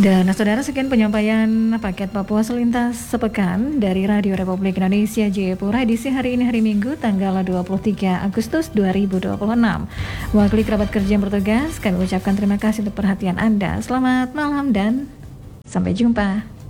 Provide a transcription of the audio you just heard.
Dan saudara, sekian penyampaian paket Papua Selintas Sepekan dari Radio Republik Indonesia Jayapura edisi hari ini, hari Minggu tanggal 23 Agustus 2026. Wakili kerabat kerja yang bertugas, kami ucapkan terima kasih untuk perhatian Anda. Selamat malam dan sampai jumpa.